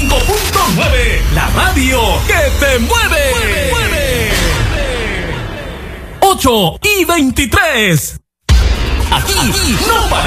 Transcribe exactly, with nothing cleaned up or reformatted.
cinco punto nueve, la radio que te mueve. mueve, mueve. ocho y veintitrés. Aquí, Aquí no para.